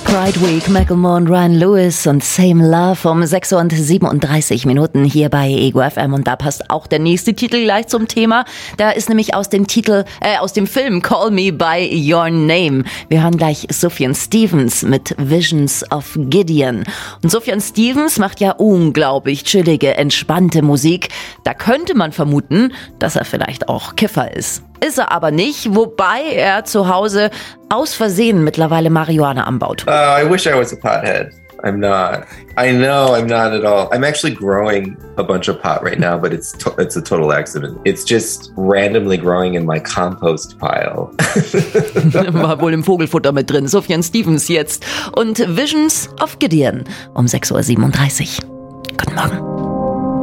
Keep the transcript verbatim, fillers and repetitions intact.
Pride Week, Macklemore und Ryan Lewis und Same Love um sechs Uhr und siebenunddreißig Minuten hier bei Ego F M und da passt auch der nächste Titel gleich zum Thema. Da ist nämlich aus dem Titel, äh, aus dem Film Call Me By Your Name. Wir hören gleich Sufjan Stevens mit Visions of Gideon. Und Sufjan Stevens macht ja unglaublich chillige, entspannte Musik. Da könnte man vermuten, dass er vielleicht auch Kiffer ist. Ist er aber nicht, wobei er zu Hause aus Versehen mittlerweile Marihuana anbaut. Uh, I wish I was a pothead. I'm not. I know I'm not at all. I'm actually growing a bunch of pot right now, but it's to- it's a total accident. It's just randomly growing in my compost pile. War wohl im Vogelfutter mit drin. Sufjan Stevens jetzt. Und Visions of Gideon um sechs Uhr siebenunddreißig. Guten Morgen.